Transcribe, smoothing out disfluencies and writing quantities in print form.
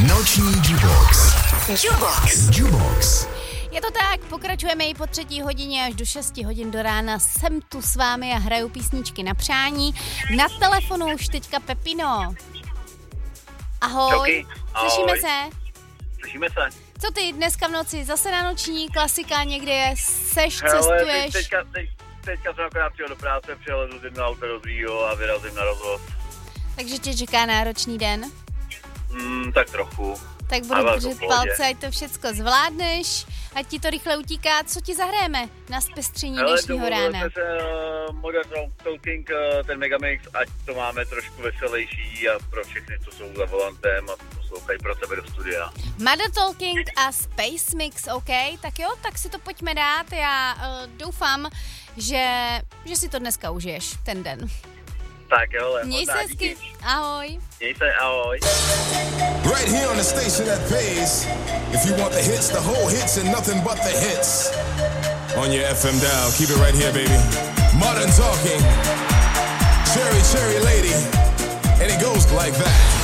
Noční Jubox. Jubox. Je to tak, pokračujeme i po 3. hodině až do 6 hodin do rána. Jsem tu s vámi a hraju písničky na přání. Na telefonu už teďka Pepino. Ahoj. Ahoj. Slyšíme se? Co ty dneska v noci? Zase na noční klasika někde je? Seš, cestuješ? Teďka jsem akorát přijel do práce, přijel z jednoho auta do druhého a vyrazím na rozhoz. Takže tě čeká náročný den? Tak trochu. Tak budu držet palce, ať to všecko zvládneš, ať ti to rychle utíká. Co ti zahrajeme na zpestření dnešního rána? Se Modern Talking, ten Megamix, ať to máme trošku veselější a pro všechny, co jsou za volantem a poslouchají pro tebe do studia. Mother Talking a Space Mix, OK? Tak jo, tak si to pojďme dát. Já doufám, že si to dneska užiješ, ten den. Tak jo, měj se hezky. Ahoj. Měj se, ahoj. Right here on the station that pays. If you want the hits, the whole hits and nothing but the hits. On your FM dial, keep it right here, baby. Modern Talking. Cherry Lady. And it goes like that.